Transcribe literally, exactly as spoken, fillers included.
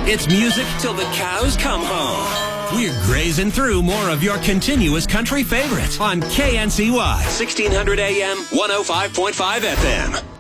It's music till the cows come home. We're grazing through more of your continuous country favorites on K N C Y, sixteen hundred A M, one oh five point five F M.